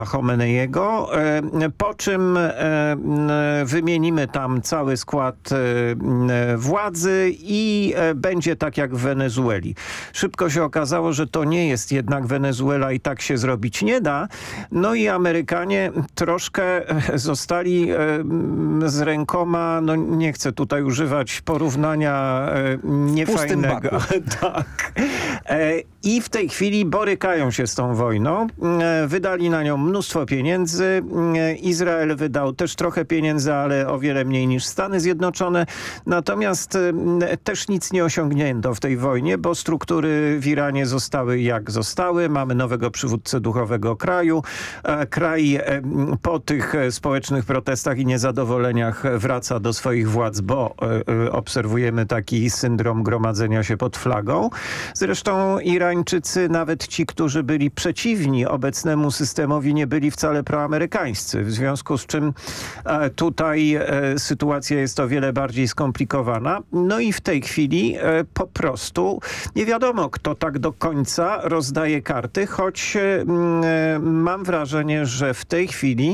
Khomeneiego, po czym wymienimy tam cały skład władzy i będzie tak jak w Wenezueli. Szybko się okazało, że to nie jest jednak Wenezuela i tak się zrobić nie da. No i Amerykanie troszkę zostali z rękoma, no nie chcę tutaj używać porównania niefajnego. Tak. I w tej chwili borykają się z tą wojną. Wydali na nią mnóstwo pieniędzy. Izrael wydał też trochę pieniędzy, ale o wiele mniej niż Stany Zjednoczone. Natomiast też nic nie osiągnięto w tej wojnie, bo struktury w Iranie zostały jak zostały. Mamy nowego przywódcę duchowego kraju. Kraj po tych społecznych protestach i niezadowoleniach wraca do swoich władz, bo obserwujemy taki syndrom gromadzenia się pod flagą. Zresztą Irańczycy, nawet ci, którzy byli przeciwni obecnemu systemowi, nie byli wcale proamerykańscy. W związku z czym tutaj sytuacja jest o wiele bardziej skomplikowana. No i w tej chwili po prostu nie wiadomo, kto tak do końca rozdaje karty, choć mam wrażenie, że w tej chwili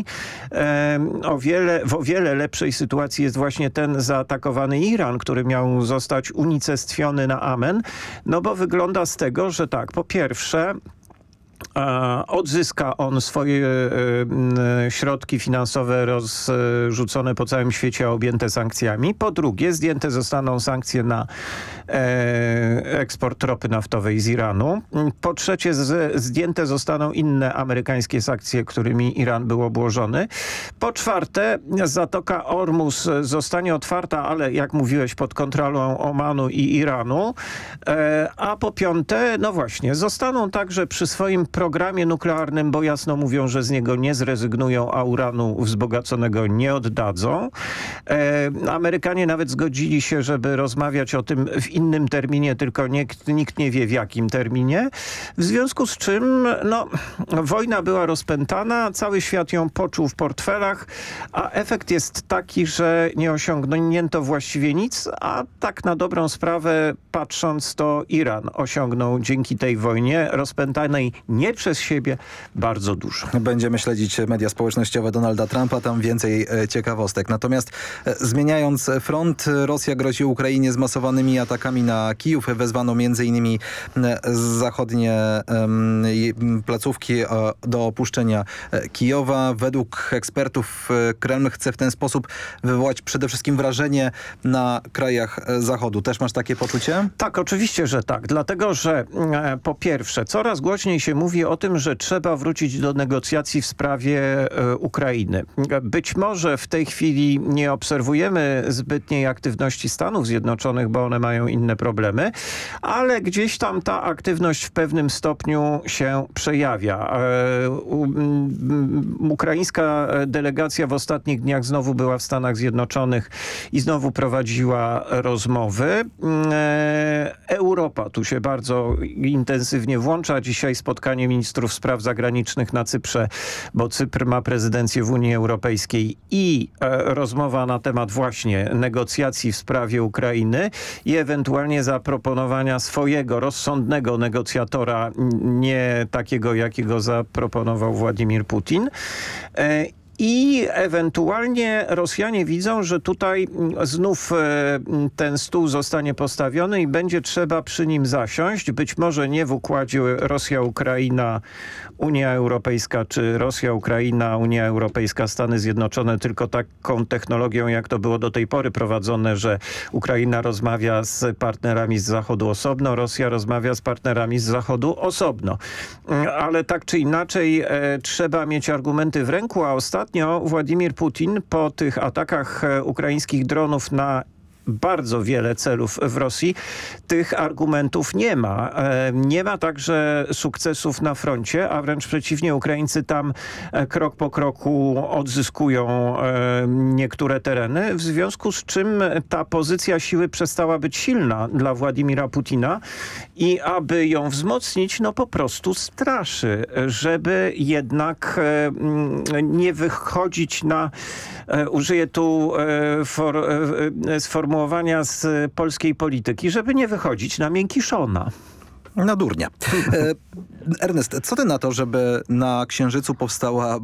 w o wiele lepszej sytuacji jest właśnie ten zaatakowany Iran, który miał zostać unicestwiony na amen. No bo wygląda z tego, że tak, po pierwsze odzyska on swoje środki finansowe rozrzucone po całym świecie, objęte sankcjami. Po drugie, zdjęte zostaną sankcje na eksport ropy naftowej z Iranu. Po trzecie, zdjęte zostaną inne amerykańskie sankcje, którymi Iran był obłożony. Po czwarte, Zatoka Ormus zostanie otwarta, ale jak mówiłeś, pod kontrolą Omanu i Iranu. A po piąte, no właśnie, zostaną także przy swoim programie nuklearnym, bo jasno mówią, że z niego nie zrezygnują, a uranu wzbogaconego nie oddadzą. Amerykanie nawet zgodzili się, żeby rozmawiać o tym w innym terminie, tylko nikt nie wie w jakim terminie. W związku z czym no, wojna była rozpętana, cały świat ją poczuł w portfelach, a efekt jest taki, że nie osiągnięto właściwie nic, a tak na dobrą sprawę patrząc, to Iran osiągnął dzięki tej wojnie rozpętanej nie przez siebie bardzo dużo. Będziemy śledzić media społecznościowe Donalda Trumpa, tam więcej ciekawostek. Natomiast zmieniając front, Rosja grozi Ukrainie zmasowanymi atakami na Kijów. Wezwano m.in. zachodnie placówki do opuszczenia Kijowa. Według ekspertów Kreml chce w ten sposób wywołać przede wszystkim wrażenie na krajach Zachodu. Też masz takie poczucie? Tak, oczywiście, że tak. Dlatego, że po pierwsze, coraz głośniej się mówi o tym, że trzeba wrócić do negocjacji w sprawie Ukrainy. Być może w tej chwili nie obserwujemy zbytniej aktywności Stanów Zjednoczonych, bo one mają inne problemy, ale gdzieś tam ta aktywność w pewnym stopniu się przejawia. Ukraińska delegacja w ostatnich dniach znowu była w Stanach Zjednoczonych i znowu prowadziła rozmowy. Europa tu się bardzo intensywnie włącza. Dzisiaj spotkanie ministrów spraw zagranicznych na Cyprze, bo Cypr ma prezydencję w Unii Europejskiej i rozmowa na temat właśnie negocjacji w sprawie Ukrainy i ewentualnie zaproponowania swojego rozsądnego negocjatora, nie takiego, jakiego zaproponował Władimir Putin. I ewentualnie Rosjanie widzą, że tutaj znów ten stół zostanie postawiony i będzie trzeba przy nim zasiąść. Być może nie w układzie Rosja-Ukraina, Unia Europejska, czy Rosja-Ukraina, Unia Europejska, Stany Zjednoczone, tylko taką technologią, jak to było do tej pory prowadzone, że Ukraina rozmawia z partnerami z Zachodu osobno, Rosja rozmawia z partnerami z Zachodu osobno. Ale tak czy inaczej trzeba mieć argumenty w ręku, a ostatnio Władimir Putin po tych atakach ukraińskich dronów na bardzo wiele celów w Rosji, tych argumentów nie ma. Nie ma także sukcesów na froncie, a wręcz przeciwnie, Ukraińcy tam krok po kroku odzyskują niektóre tereny, w związku z czym ta pozycja siły przestała być silna dla Władimira Putina i aby ją wzmocnić, no po prostu straszy, żeby jednak nie wychodzić na, użyję tu sformułowania z polskiej polityki, żeby nie wychodzić na miękiszona. Na durnia. Ernest, co ty na to, żeby na Księżycu powstała